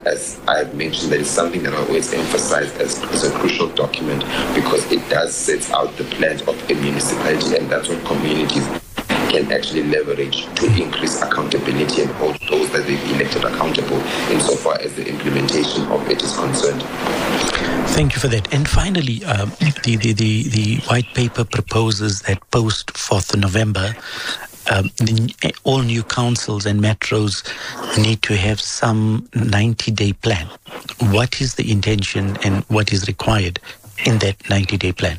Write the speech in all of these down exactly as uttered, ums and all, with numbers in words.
As I've mentioned, that is something that I always emphasize as, as a crucial document, because it does set out the plans of a municipality, and that's what communities can actually leverage to increase accountability and hold those that they've elected accountable insofar as the implementation of it is concerned. Thank you for that. And finally, um, the, the, the, the white paper proposes that post fourth of November, um, the, all new councils and metros need to have some ninety-day plan. What is the intention and what is required in that ninety-day plan?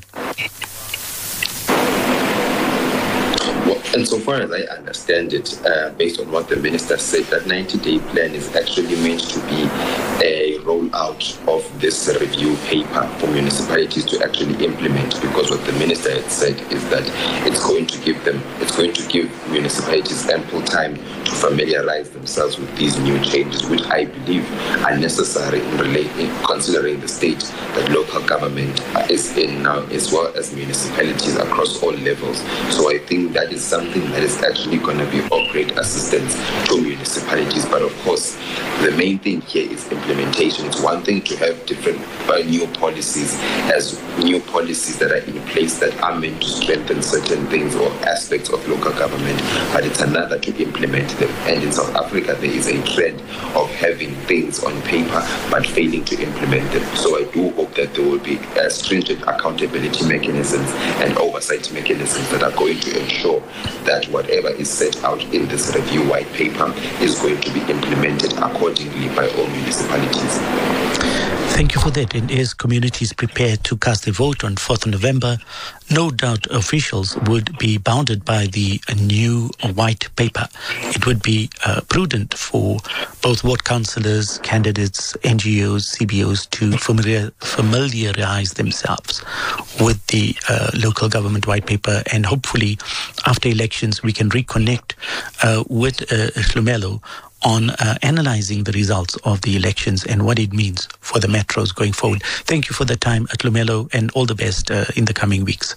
And so far as I understand it, uh, based on what the minister said, that ninety-day plan is actually meant to be a rollout of this review paper for municipalities to actually implement, because what the minister had said is that it's going to give them, it's going to give municipalities ample time to familiarize themselves with these new changes, which I believe are necessary in relating, considering the state that local government is in now, as well as municipalities across all levels. So I think that is something that is actually going to be of great assistance to municipalities. But of course, the main thing here is implementation. It's one thing to have different uh, new policies as new policies that are in place that are meant to strengthen certain things or aspects of local government, but it's another to implement them. And in South Africa, there is a trend of having things on paper but failing to implement them. So I do hope that there will be uh, stringent accountability mechanisms and oversight mechanisms that are going to ensure that whatever is set out in this review white paper is going to be implemented accordingly by all municipalities. Thank you for that. And as communities prepare to cast their vote on fourth of November, no doubt officials would be bounded by the new white paper. It would be uh, prudent for both ward councillors, candidates, N G Os, C B Os to familiar, familiarize themselves with the uh, local government white paper. And hopefully, after elections, we can reconnect uh, with uh, Hlumelo on uh, analyzing the results of the elections and what it means for the metros going forward. Thank you for the time, Hlumelo, and all the best uh, in the coming weeks.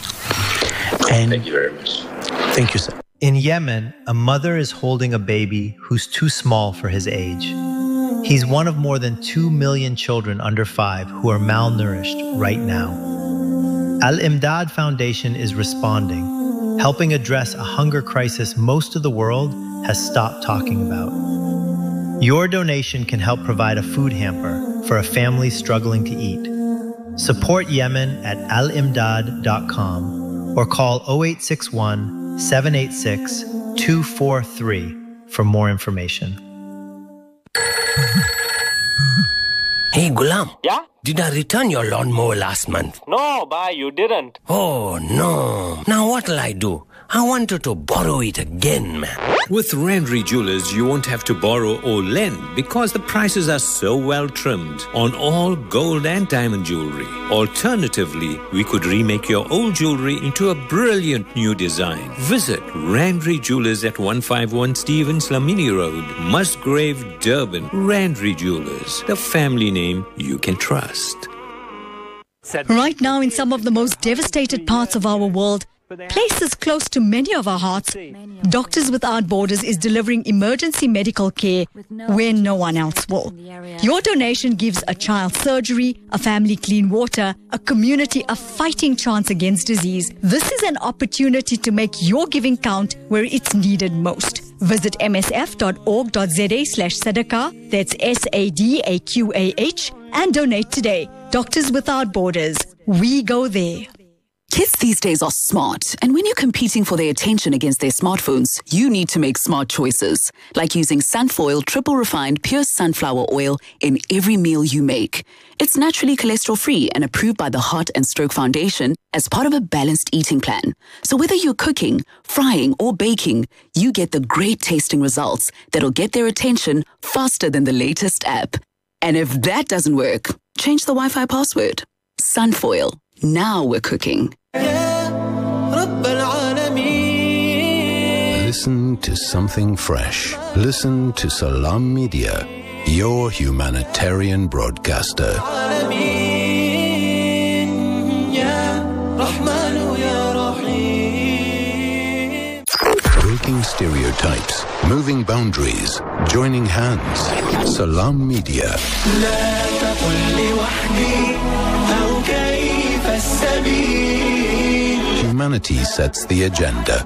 And thank you very much. Thank you, sir. In Yemen, a mother is holding a baby who's too small for his age. He's one of more than two million children under five who are malnourished right now. Al-Imdad Foundation is responding, helping address a hunger crisis most of the world has stopped talking about. Your donation can help provide a food hamper for a family struggling to eat. Support Yemen at al imdad dot com or call zero eight six one, seven eight six, two four three for more information. Hey, Gulam. Yeah? Did I return your lawnmower last month? No, bye, you didn't. Oh, no. Now what'll I do? I wanted to borrow it again, man. With Randry Jewelers, you won't have to borrow or lend because the prices are so well trimmed on all gold and diamond jewelry. Alternatively, we could remake your old jewelry into a brilliant new design. Visit Randry Jewelers at one fifty-one Stevens Lamini Road, Musgrave, Durban. Randry Jewelers, the family name you can trust. Right now, in some of the most devastated parts of our world, places close to many of our hearts, Doctors Without Borders is delivering emergency medical care where no one else will. Your donation gives a child surgery, a family clean water, a community a fighting chance against disease. This is an opportunity to make your giving count where it's needed most. Visit m s f dot org dot z a slash sadaqah, that's S A D A Q A H, and donate today. Doctors Without Borders. We go there. Kids these days are smart, and when you're competing for their attention against their smartphones, you need to make smart choices, like using Sunfoil triple refined pure sunflower oil in every meal you make. It's naturally cholesterol-free and approved by the Heart and Stroke Foundation as part of a balanced eating plan. So whether you're cooking, frying, or baking, you get the great tasting results that'll get their attention faster than the latest app. And if that doesn't work, change the Wi-Fi password. Sunfoil. Now we're cooking. Listen to something fresh. Listen to Salam Media, your humanitarian broadcaster. Breaking stereotypes. stereotypes, moving boundaries, joining hands. Salam Media. Humanity sets the agenda.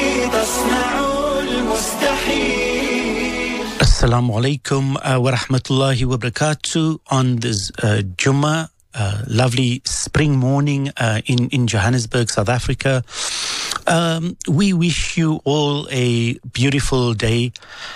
Assalamu alaikum uh, wa rahmatullahi wa barakatuh on this uh, Jummah, uh, lovely spring morning uh, in, in Johannesburg, South Africa. Um, we wish you all a beautiful day.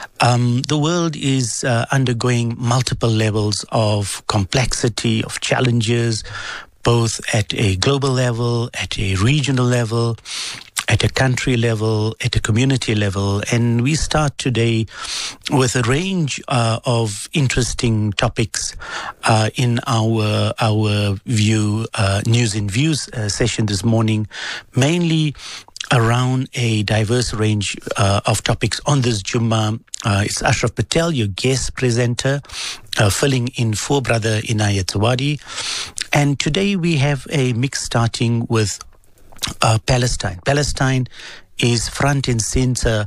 Um, the world is uh, undergoing multiple levels of complexity, of challenges, both at a global level, at a regional level, at a country level, at a community level. And we start today with a range uh, of interesting topics uh, in our our view uh, News and Views uh, session this morning, mainly around a diverse range uh, of topics on this Jummah. Uh, it's Ashraf Patel, your guest presenter, uh, filling in for Brother Inayat Zawadi. And today we have a mix starting with Uh, Palestine. Palestine is front and center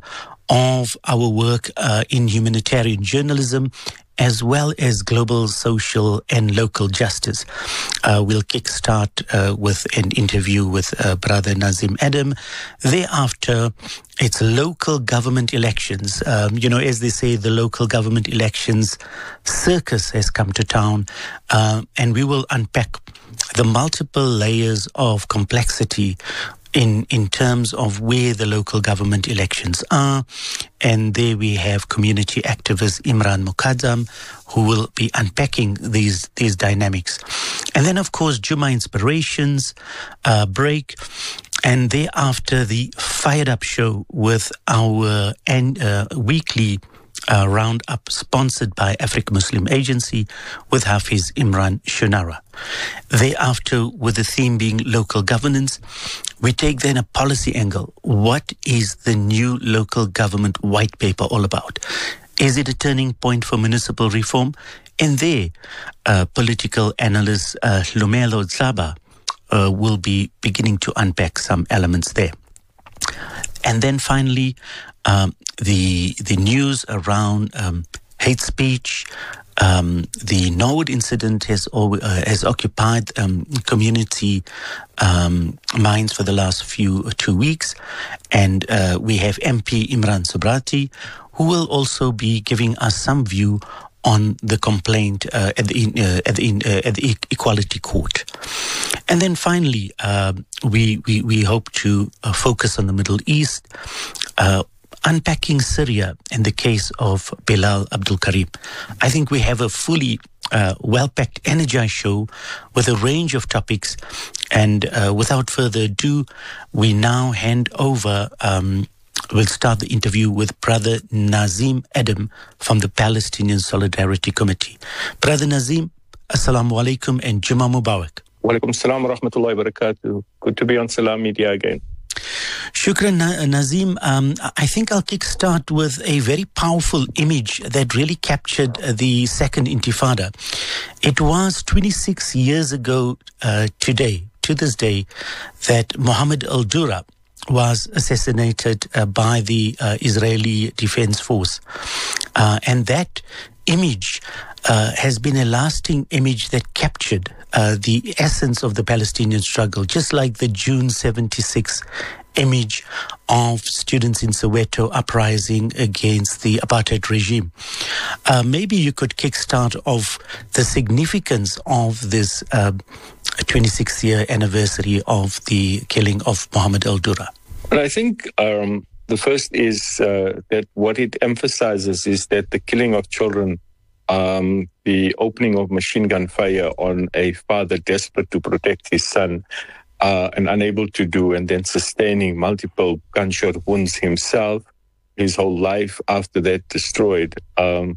of our work uh, in humanitarian journalism, as well as global, social, and local justice. Uh, we'll kickstart uh, with an interview with uh, Brother Nazim Adam. Thereafter, it's local government elections. Um, you know, as they say, the local government elections circus has come to town, uh, and we will unpack the multiple layers of complexity in in terms of where the local government elections are. And there we have community activist Imran Mukaddam, who will be unpacking these these dynamics. And then, of course, Jummah Inspirations, uh, break, and thereafter the Fired Up Show with our and, uh, weekly Uh, roundup sponsored by Africa Muslim Agency with Hafiz Imran Shunara. Thereafter, with the theme being local governance, we take then a policy angle. What is the new local government white paper all about? Is it a turning point for municipal reform? And there, uh, political analyst uh, Lumelo Zaba uh, will be beginning to unpack some elements there. And then finally, um, the the news around um, hate speech. Um, the Norwood incident has al- uh, has occupied um, community um, minds for the last few two weeks, and uh, we have M P Imran Sobrati, who will also be giving us some view on the complaint uh, at the uh, at the uh, at the Equality Court. And then finally, uh, we, we we hope to uh, focus on the Middle East, uh, unpacking Syria and the case of Bilal Abdul Karim. I think we have a fully uh, well-packed, energized show with a range of topics. And uh, without further ado, we now hand over. Um, We'll start the interview with Brother Nazim Adam from the Palestinian Solidarity Committee. Brother Nazim, Assalamu alaikum and Jummah Mubarak. Wa alaikum salam wa rahmatullahi wa barakatuh. Good to be on Salam Media again. Shukran, Na- Nazim. Um, I think I'll kickstart with a very powerful image that really captured uh, the Second Intifada. It was twenty-six years ago uh, today, to this day, that Mohammed al-Dura was assassinated uh, by the uh, Israeli Defense Force. Uh, and that image uh, has been a lasting image that captured uh, the essence of the Palestinian struggle, just like the June seventy-six image of students in Soweto uprising against the apartheid regime. Uh, maybe you could kickstart off the significance of this uh, twenty-sixth year anniversary of the killing of Mohammed al-Dura. Well, I think um, the first is uh, that what it emphasizes is that the killing of children, um, the opening of machine gun fire on a father desperate to protect his son uh, and unable to do, and then sustaining multiple gunshot wounds himself, his whole life after that destroyed, um,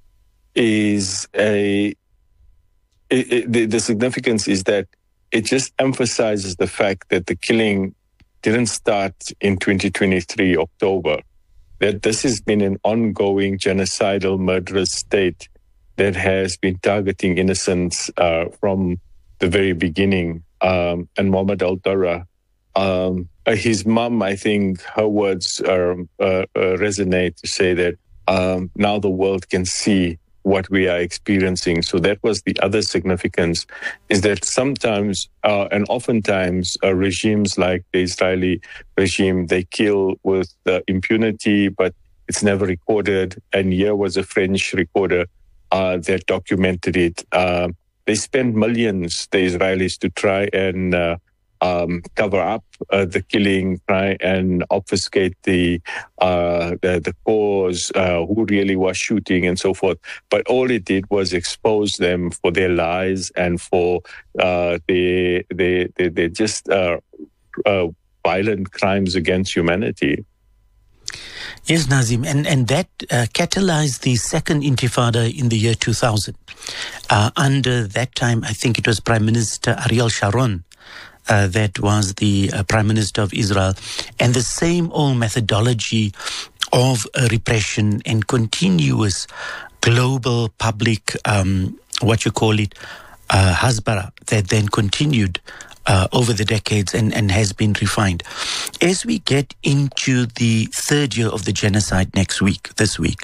is a... It, it, the, the significance is that it just emphasizes the fact that the killing didn't start in twenty twenty-three, October, that this has been an ongoing genocidal, murderous state that has been targeting innocents uh, from the very beginning. Um, and Mohammed al-Dura um, uh, his mom, I think her words are, uh, uh, resonate to say that um, now the world can see what we are experiencing. So that was the other significance, is that sometimes uh, and oftentimes uh, regimes like the Israeli regime, they kill with uh, impunity, but it's never recorded. And here was a French recorder uh, that documented it. Uh, they spent millions, the Israelis, to try and uh, Um, cover up uh, the killing, try and obfuscate the uh, the, the cause, uh, who really was shooting, and so forth. But all it did was expose them for their lies and for uh, their, their, their, their just uh, uh, violent crimes against humanity. Yes, Nazim, and, and that uh, catalyzed the second intifada in the year two thousand. Uh, under that time, I think it was Prime Minister Ariel Sharon, Uh, that was the uh, Prime Minister of Israel, and the same old methodology of uh, repression and continuous global public, um, what you call it, uh, hasbara, that then continued uh, over the decades and, and has been refined. As we get into the third year of the genocide next week, this week,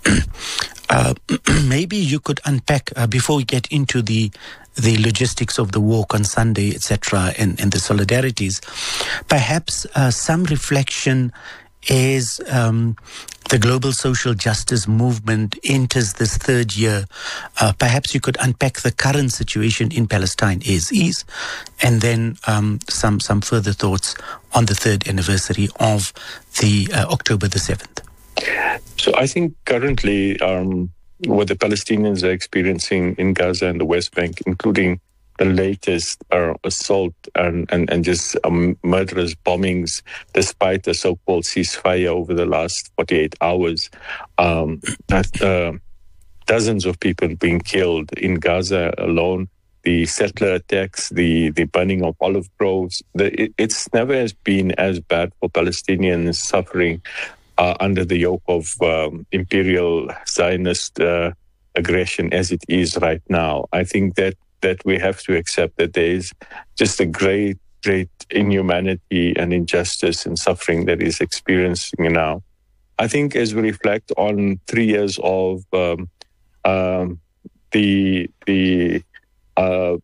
uh, maybe you could unpack, uh, before we get into the the logistics of the walk on Sunday, et cetera, and, and the solidarities, perhaps uh, some reflection as um, the global social justice movement enters this third year. Uh, perhaps you could unpack the current situation in Palestine as is, and then um, some some further thoughts on the third anniversary of the uh, October the seventh. So I think currently Um what the Palestinians are experiencing in Gaza and the West Bank, including the latest uh, assault and, and, and just um, murderous bombings, despite the so-called ceasefire over the last forty-eight hours, um, that, uh, dozens of people being killed in Gaza alone, the settler attacks, the, the burning of olive groves. The, it, it's never has been as bad for Palestinians suffering Uh, under the yoke of um, imperial Zionist uh, aggression as it is right now. I think that that we have to accept that there is just a great, great inhumanity and injustice and suffering that is experiencing now. I think as we reflect on three years of um, um, the the uh,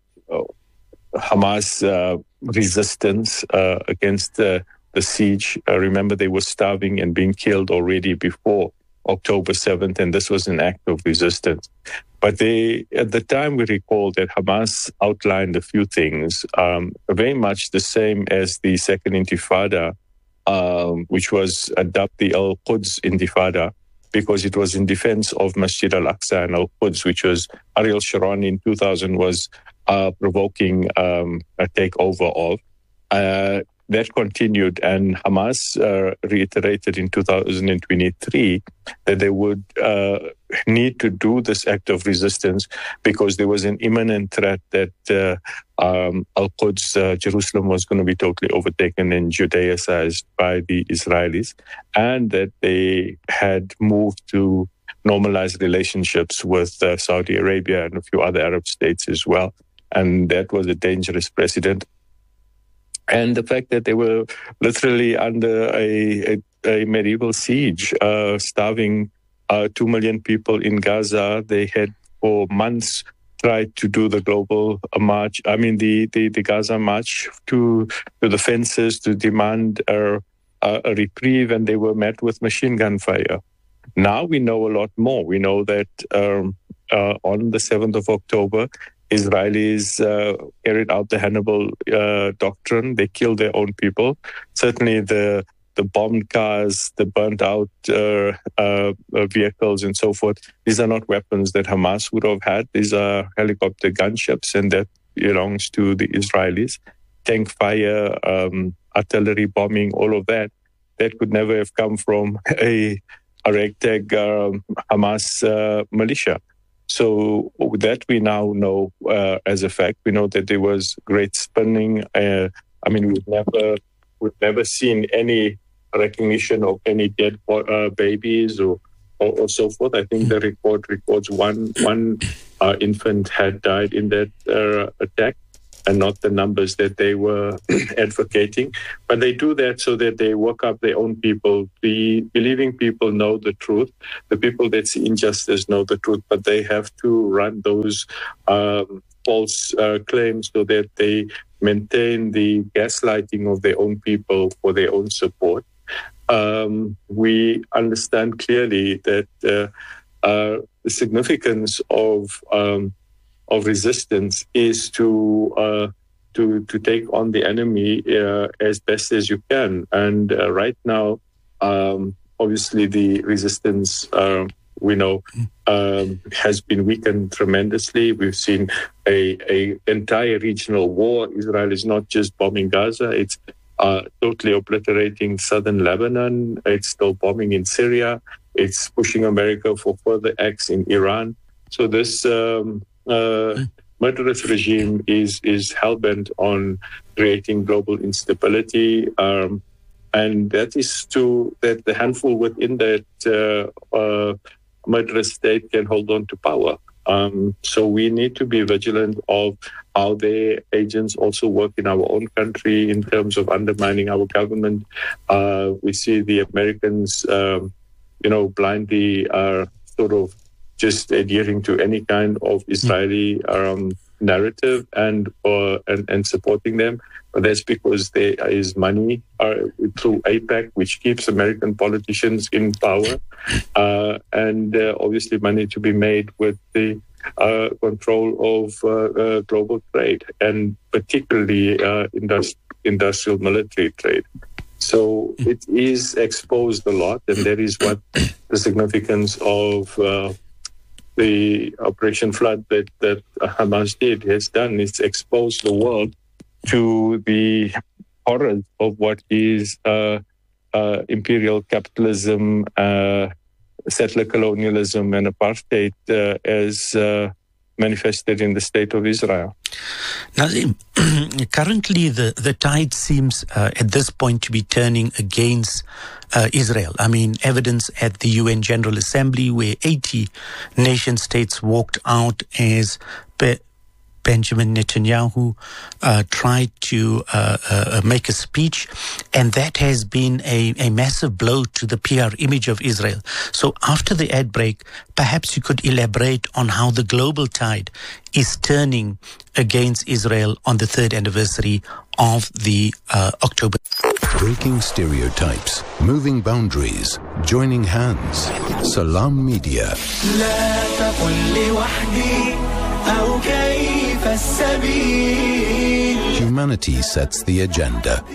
Hamas uh, resistance uh, against uh, the siege. Uh, remember, they were starving and being killed already before October seventh, and this was an act of resistance. But they, at the time, we recall that Hamas outlined a few things, um, very much the same as the Second Intifada, um, which was dubbed the Al-Quds Intifada, because it was in defense of Masjid al-Aqsa and Al-Quds, which was Ariel Sharon in two thousand was uh, provoking um, a takeover of. Uh, That continued, and Hamas uh, reiterated in two thousand twenty-three that they would uh, need to do this act of resistance because there was an imminent threat that uh, um, Al-Quds, uh, Jerusalem, was going to be totally overtaken and Judaicized by the Israelis, and that they had moved to normalize relationships with uh, Saudi Arabia and a few other Arab states as well. And that was a dangerous precedent. And the fact that they were literally under a, a, a medieval siege, uh, starving uh, two million people in Gaza. They had for months tried to do the global march, I mean the, the, the Gaza march to, to the fences to demand a, a reprieve, and they were met with machine gun fire. Now we know a lot more. We know that um, uh, on the seventh of October, Israelis uh, carried out the Hannibal uh, doctrine. They killed their own people. Certainly the the bombed cars, the burnt out uh, uh, vehicles and so forth, these are not weapons that Hamas would have had. These are helicopter gunships, and that belongs to the Israelis. Tank fire, um, artillery bombing, all of that, that could never have come from a, a ragtag um, Hamas uh, militia. So that we now know uh, as a fact. We know that there was great spending. Uh, I mean, we've never we've never seen any recognition of any dead uh, babies or, or or so forth. I think the report records one one uh, infant had died in that uh, attack. and not the numbers that they were advocating. But they do that so that they work up their own people. The believing people know the truth. The people that see injustice know the truth, but they have to run those um, false uh, claims so that they maintain the gaslighting of their own people for their own support. Um, we understand clearly that uh, uh, the significance of um, of resistance is to uh, to to take on the enemy uh, as best as you can. And uh, right now, um, obviously, the resistance uh, we know um, has been weakened tremendously. We've seen a, a entire regional war. Israel is not just bombing Gaza; it's uh, totally obliterating southern Lebanon. It's still bombing in Syria. It's pushing America for further acts in Iran. So this um, uh, murderous regime is is hell-bent on creating global instability, um, and that is to that the handful within that uh, uh, murderous state can hold on to power. Um, so we need to be vigilant of how their agents also work in our own country in terms of undermining our government. Uh, we see the Americans. Um, you know, blindly are sort of just adhering to any kind of Israeli um, narrative and, or, and and supporting them. But that's because there is money uh, through AIPAC, which keeps American politicians in power, uh, and uh, obviously money to be made with the uh, control of uh, uh, global trade, and particularly uh, industri- industrial military trade. So it is exposed a lot, and that is what the significance of uh, the Operation Flood that, that Hamas did has done. It's exposed the world to the horrors of what is uh, uh, imperial capitalism, uh, settler colonialism, and apartheid uh, as uh, manifested in the state of Israel. Nazim, currently the, the tide seems uh, at this point to be turning against uh, Israel. I mean, evidence at the U N General Assembly where eighty nation states walked out as Be- Benjamin Netanyahu uh, tried to uh, uh, make a speech, and that has been a, a massive blow to the P R image of Israel. So after the ad break, perhaps you could elaborate on how the global tide is turning against Israel on the third anniversary of the uh, October. Breaking stereotypes, moving boundaries, joining hands. Salam Media. Humanity sets the agenda.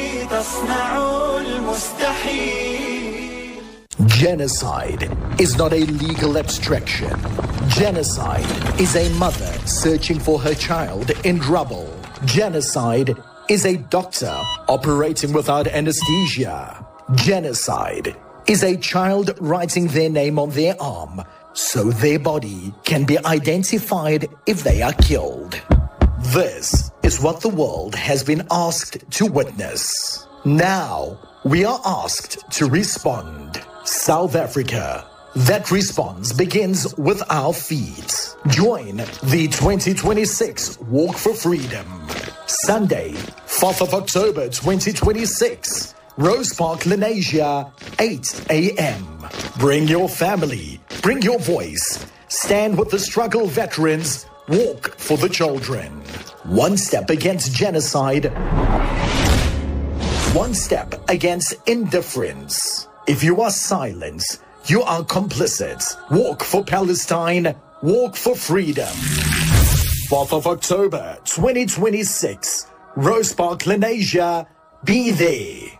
Genocide is not a legal abstraction. Genocide is a mother searching for her child in rubble. Genocide is a doctor operating without anesthesia. Genocide is a child writing their name on their arm so their body can be identified if they are killed. This is what the world has been asked to witness. Now, we are asked to respond. South Africa. That response begins with our feet. Join the twenty twenty-six Walk for Freedom. Sunday, fourth of October twenty twenty-six. Rose Park, Lenasia, eight a.m. Bring your family. Bring your voice. Stand with the struggle veterans. Walk for the children. One step against genocide. One step against indifference. If you are silent, you are complicit. Walk for Palestine. Walk for freedom. fourth of October twenty twenty-six. Rose Park, Lenasia. Be there.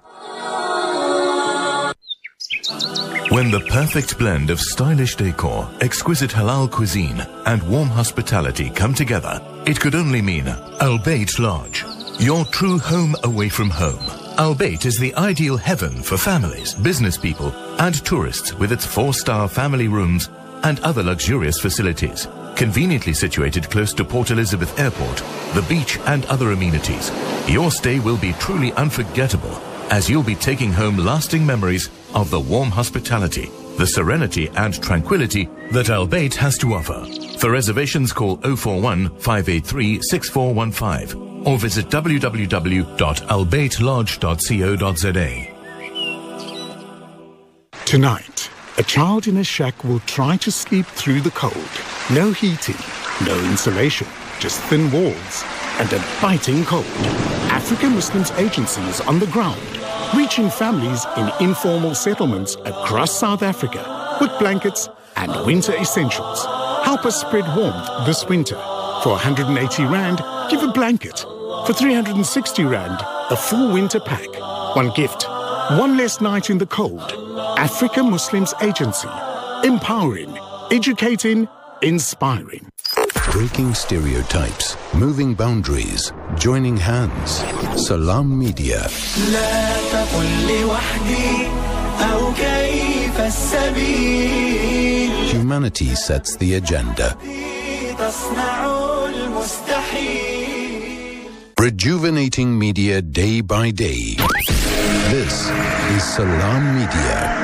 When the perfect blend of stylish decor, exquisite halal cuisine, and warm hospitality come together, it could only mean Al Bayt Lodge, your true home away from home. Al Bayt is the ideal heaven for families, business people, and tourists with its four-star family rooms and other luxurious facilities. Conveniently situated close to Port Elizabeth Airport, the beach, and other amenities, your stay will be truly unforgettable, as you'll be taking home lasting memories of the warm hospitality, the serenity and tranquility that Al Bayt has to offer. For reservations, call oh four one, five eight three, six four one five or visit w w w dot albeit lodge dot co dot z a. Tonight, a child in a shack will try to sleep through the cold. No heating, no insulation, just thin walls and a biting cold. African Muslims Agency is on the ground, reaching families in informal settlements across South Africa with blankets and winter essentials. Help us spread warmth this winter. For one hundred eighty rand, give a blanket. For three hundred sixty rand, a full winter pack. One gift, one less night in the cold. African Muslims Agency. Empowering, educating, inspiring. Breaking stereotypes, moving boundaries, joining hands. Salam Media. Humanity sets the agenda. Rejuvenating media day by day. This is Salam Media.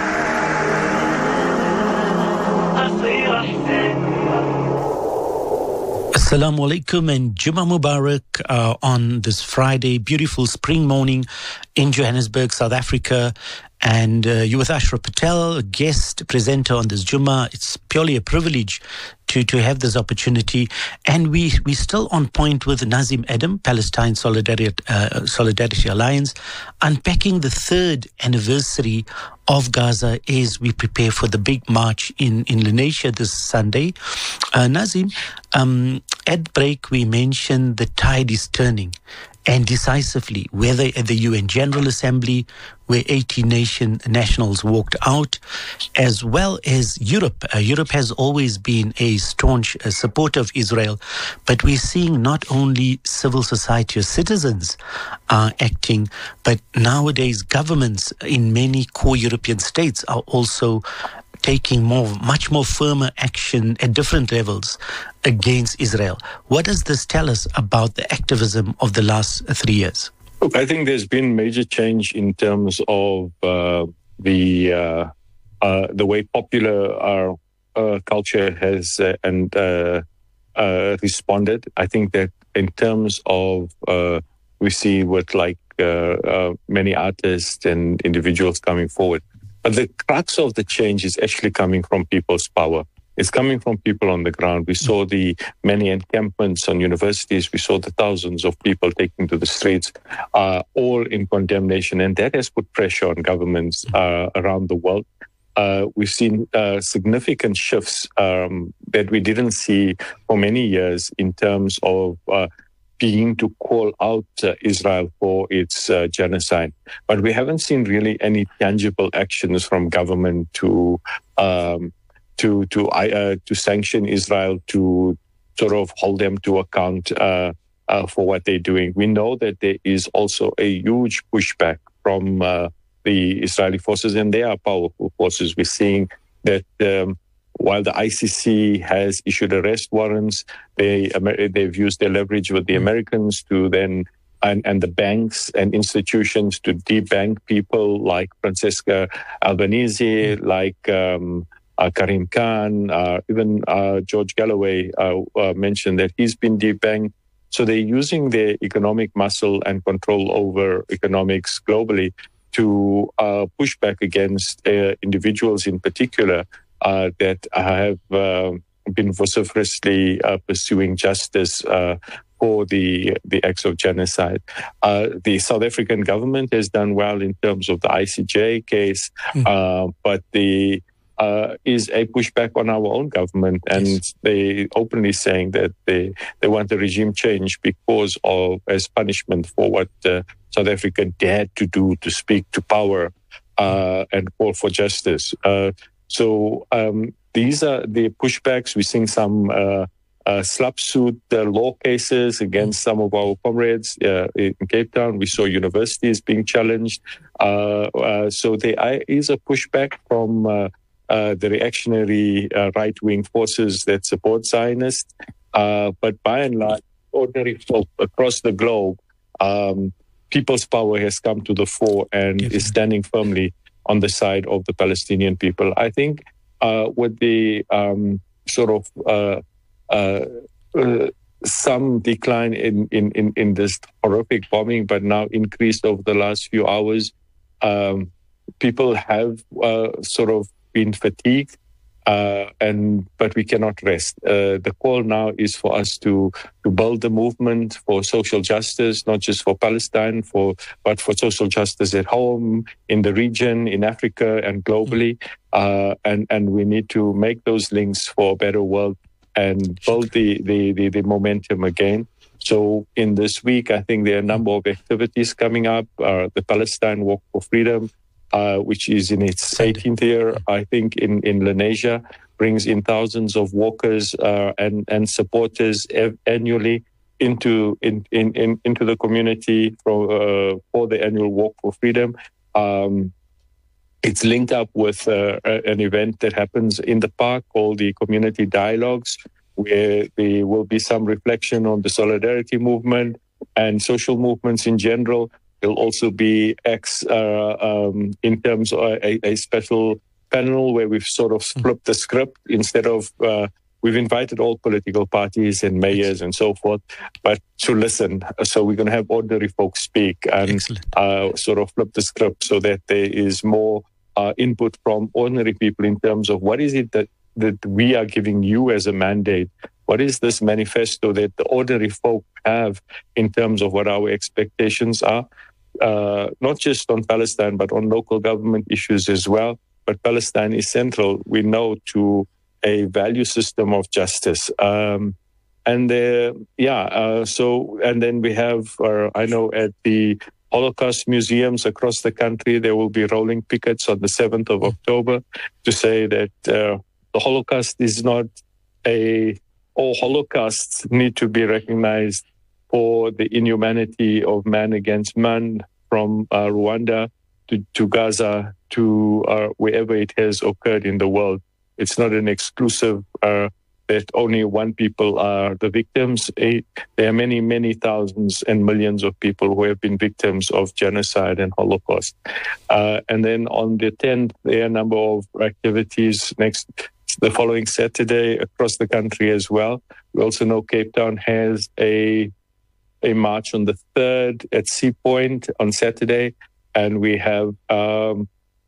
Assalamu alaikum and Jummah Mubarak uh, on this Friday, beautiful spring morning in Johannesburg, South Africa. And uh, you with Ashraf Patel, a guest presenter on this Jummah. It's purely a privilege to, to have this opportunity. And we, we're still on point with Nazim Adam, Palestine Solidarity, uh, Solidarity Alliance, unpacking the third anniversary of Gaza as we prepare for the big march in, in Lenasia this Sunday. Uh, Nazim, um, at break we mentioned the tide is turning, and decisively, whether at the U N General Assembly, where eighty nation nationals walked out, as well as Europe. Uh, Europe has always been a staunch uh, supporter of Israel, but we're seeing not only civil society or citizens are acting, but nowadays governments in many core European states are also taking more, much more firmer action at different levels against Israel. What does this tell us about the activism of the last three years? Look, I think there's been major change in terms of uh, the uh, uh, the way popular our uh, culture has uh, and uh, uh, responded. I think that in terms of uh, we see with like uh, uh, many artists and individuals coming forward. But the crux of the change is actually coming from people's power. It's coming from people on the ground. We saw the many encampments on universities. We saw the thousands of people taking to the streets, uh, all in condemnation. And that has put pressure on governments uh, around the world. Uh, we've seen uh, significant shifts um, that we didn't see for many years in terms of uh, being to call out uh, Israel for its uh, genocide. But we haven't seen really any tangible actions from government to um, to to uh, to sanction Israel, to sort of hold them to account uh, uh, for what they're doing. We know that there is also a huge pushback from uh, the Israeli forces, and they are powerful forces. We're seeing that um, while the I C C has issued arrest warrants, they, they've used their leverage with the Americans to then, and, and the banks and institutions to debank people like Francesca Albanese, like um, uh, Karim Khan, uh, even uh, George Galloway uh, uh, mentioned that he's been debanked. So they're using their economic muscle and control over economics globally to uh, push back against uh, individuals in particular Uh, that have uh, been vociferously uh, pursuing justice uh, for the the acts of genocide. Uh, the South African government has done well in terms of the I C J case, mm. uh, but the uh, is a pushback on our own government, and yes. they openly saying that they they want a regime change because of as punishment for what uh, South Africa dared to do to speak to power uh, and call for justice. Uh, So um, these are the pushbacks. We're seeing some uh, uh, slap suit uh, law cases against some of our comrades uh, in Cape Town. We saw universities being challenged. Uh, uh, so there is a pushback from uh, uh, the reactionary uh, right-wing forces that support Zionists. Uh, but by and large, ordinary folk across the globe, um, people's power has come to the fore and Definitely. is standing firmly on the side of the Palestinian people. I think uh, with the um, sort of uh, uh, uh, some decline in, in, in, in this horrific bombing, but now increased over the last few hours. Um, people have uh, sort of been fatigued, uh, and but we cannot rest. Uh, the call now is for us to, to build the movement for social justice, not just for Palestine, for but for social justice at home, in the region, in Africa, and globally. Uh, and, and we need to make those links for a better world and build the, the, the, the momentum again. So in this week, I think there are a number of activities coming up. Uh, the Palestine Walk for Freedom, uh, which is in its eighteenth year, I think, in, in Lenasia, brings in thousands of walkers uh, and, and supporters ev- annually into in, in, in, into the community for, uh, for the annual Walk for Freedom. Um, It's linked up with uh, an event that happens in the park called the Community Dialogues, where there will be some reflection on the solidarity movement and social movements in general. There'll also be X uh, um, in terms of a, a special panel where we've sort of flipped the script. Instead of, uh, we've invited all political parties and mayors and so forth, but to listen. So we're going to have ordinary folks speak and uh, sort of flip the script so that there is more Uh, input from ordinary people in terms of what is it that, that we are giving you as a mandate? What is this manifesto that the ordinary folk have in terms of what our expectations are? Uh, not just on Palestine, but on local government issues as well. But Palestine is central, we know, to a value system of justice. Um, and uh, yeah, uh, so, and then we have, uh, I know at the Holocaust museums across the country, there will be rolling pickets on the seventh of October to say that uh, the Holocaust is not a, all Holocausts need to be recognized for the inhumanity of man against man, from uh, Rwanda to, to Gaza to uh, wherever it has occurred in the world. It's not an exclusive uh, that only one people are the victims. There are many, many thousands and millions of people who have been victims of genocide and Holocaust. Uh, and then on the tenth, there are a number of activities next, the following Saturday across the country as well. We also know Cape Town has a a march on the third at Sea Point on Saturday, and we have um,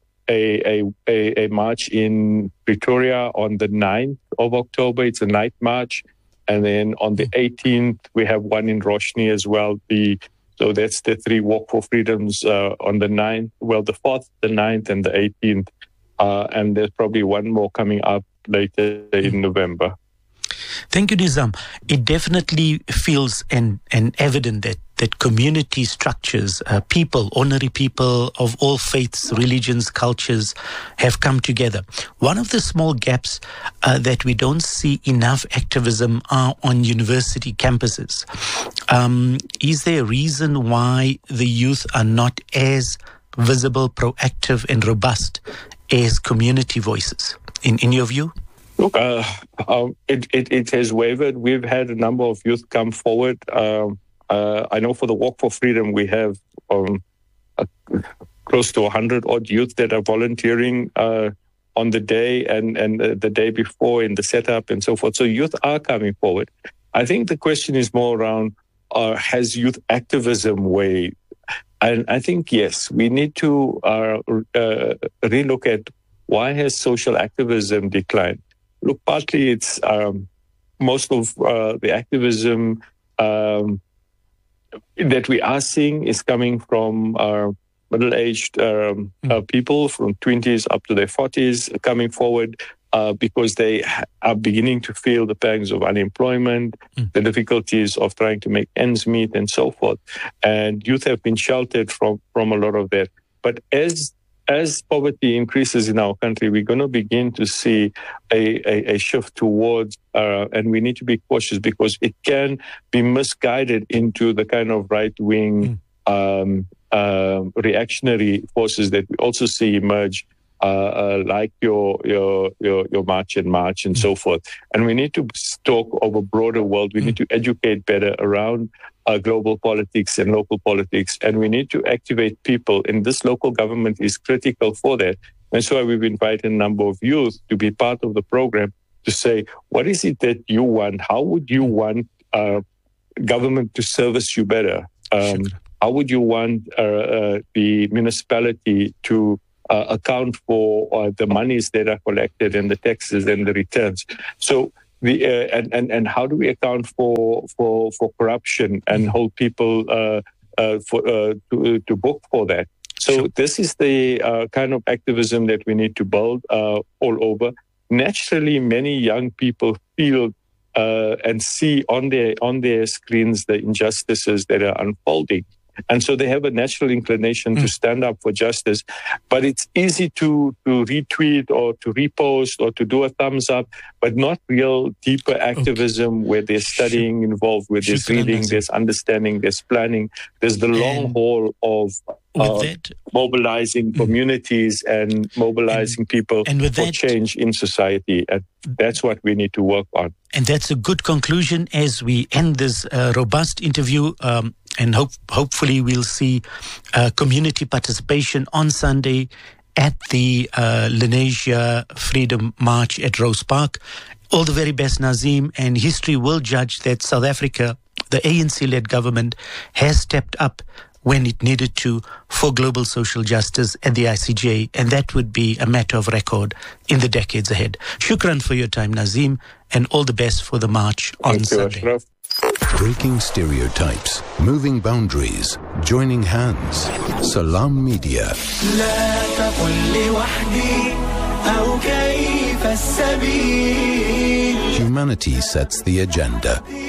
A, a, a, a march in Pretoria on the ninth of October. It's a night march. And then on the eighteenth, we have one in Roshni as well. The, so that's the three Walk for Freedoms uh, on the ninth. Well, the fourth, the ninth, and the eighteenth. Uh, and there's probably one more coming up later in November. Thank you, Nizam. It definitely feels and, and evident that, that community structures, uh, people, ordinary people of all faiths, religions, cultures have come together. One of the small gaps uh, that we don't see enough activism are on university campuses. Um, is there a reason why the youth are not as visible, proactive, and robust as community voices, in, in your view? Look, uh, um, it, it, it has wavered. We've had a number of youth come forward. Um, uh, I know for the Walk for Freedom, we have um, uh, close to one hundred odd youth that are volunteering uh, on the day and, and uh, the day before in the setup and so forth. So youth are coming forward. I think the question is more around, uh, has youth activism waned? And I think, yes, we need to uh, uh, relook at why has social activism declined. Look, partly it's um, most of uh, the activism um, that we are seeing is coming from uh, middle-aged um, mm. uh, people from twenties up to their forties coming forward uh, because they ha- are beginning to feel the pangs of unemployment, mm. the difficulties of trying to make ends meet and so forth. And youth have been sheltered from, from a lot of that. But as As poverty increases in our country, we're going to begin to see a, a, a shift towards, uh, and we need to be cautious because it can be misguided into the kind of right-wing mm. um, uh, reactionary forces that we also see emerge, uh, uh, like your your your your March and March and mm. so forth. And we need to talk of a broader world. We mm. need to educate better around Uh, global politics and local politics, and we need to activate people, and this local government is critical for that. That's why we've invited a number of youth to be part of the program to say, what is it that you want? How would you want uh, government to service you better? Um, how would you want uh, uh, the municipality to uh, account for uh, the monies that are collected and the taxes and the returns? So, the uh, and, and and how do we account for for for corruption and hold people uh, uh, for uh, to to book for that? So sure. This is the uh, kind of activism that we need to build uh, all over. Naturally, many young people feel uh, and see on their on their screens the injustices that are unfolding. And so they have a natural inclination mm. to stand up for justice. But it's easy to, to retweet or to repost or to do a thumbs up, but not real deeper activism okay. where there's studying involved, where there's reading, there's understanding, there's planning. There's the long and haul of uh, that, mm. mobilizing communities and mobilizing and, people and with for that, change in society. And that's what we need to work on. And that's a good conclusion as we end this uh, robust interview. Um, And hope, hopefully we'll see uh, community participation on Sunday at the uh, Lenasia Freedom March at Rose Park. All the very best, Nazim. And history will judge that South Africa, the A N C-led government, has stepped up when it needed to for global social justice at the I C J. And that would be a matter of record in the decades ahead. Shukran for your time, Nazim, and all the best for the march on Thank Sunday. You, Breaking stereotypes, moving boundaries, joining hands. Salam Media. Humanity sets the agenda.